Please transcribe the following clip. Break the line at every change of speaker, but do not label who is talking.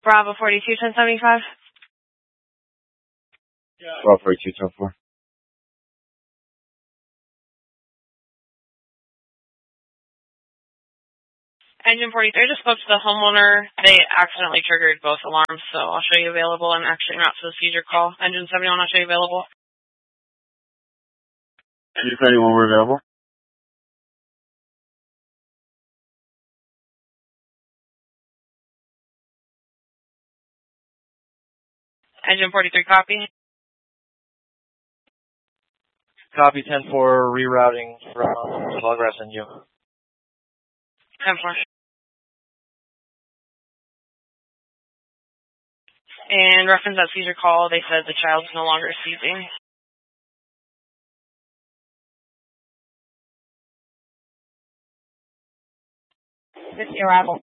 Bravo 42, 1075.
Bravo 42, 10-4.
Engine 43, just spoke to the homeowner. They accidentally triggered both alarms, so I'll show you available. I'm actually not supposed to use your call. Engine 71, I'll show you available.
Engine 71, we're available.
Engine 43, copy.
Copy 10-4, rerouting from Tallgrass and you.
10-4. And reference that seizure call, they said the child's no longer seizing. 50 arrival.